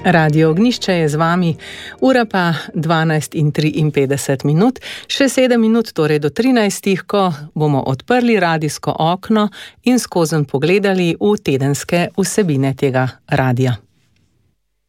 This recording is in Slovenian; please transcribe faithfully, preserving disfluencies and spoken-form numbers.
Radio Ognjišče je z vami, ura pa dvanajst in triinpetdeset minut, še sedem minut, torej do trinajstih, ko bomo odprli radijsko okno in skozenj pogledali v tedenske vsebine tega radija.